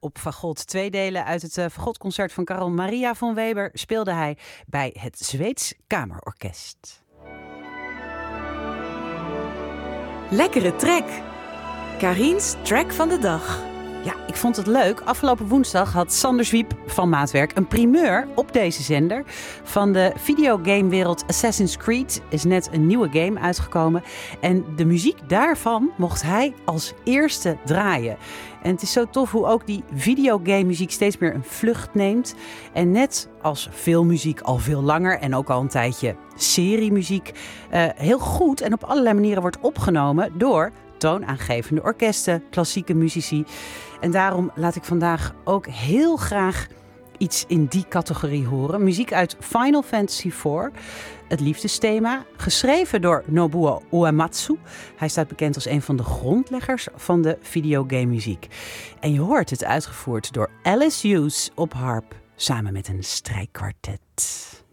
Op Fagot, 2 delen uit het Fagotconcert van Carl Maria von Weber speelde hij bij het Zweeds Kamerorkest. Lekkere track. Karin's track van de dag. Ja, ik vond het leuk. Afgelopen woensdag had Sander Zwiep van Maatwerk een primeur op deze zender. Van de videogamewereld Assassin's Creed is net een nieuwe game uitgekomen. En de muziek daarvan mocht hij als eerste draaien. En het is zo tof hoe ook die videogame muziek steeds meer een vlucht neemt. En net als filmmuziek al veel langer en ook al een tijdje seriemuziek heel goed en op allerlei manieren wordt opgenomen door toonaangevende orkesten, klassieke muzici. En daarom laat ik vandaag ook heel graag iets in die categorie horen. Muziek uit Final Fantasy IV, het liefdesthema, geschreven door Nobuo Uematsu. Hij staat bekend als een van de grondleggers van de videogame muziek. En je hoort het uitgevoerd door Alice Hughes op harp, samen met een strijkkwartet.